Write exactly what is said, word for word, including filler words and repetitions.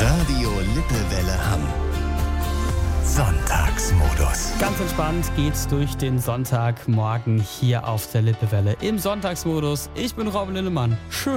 Radio Lippewelle Hamm. Sonntagsmodus. Ganz entspannt geht's durch den Sonntagmorgen hier auf der Lippewelle im Sonntagsmodus. Ich bin Robin Linnemann. Schön.